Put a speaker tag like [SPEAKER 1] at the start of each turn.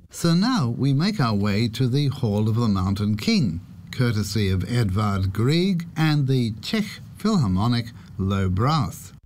[SPEAKER 1] So now we make our way to the Hall of the Mountain King, courtesy of Edvard Grieg and the Czech Philharmonic Low Brass.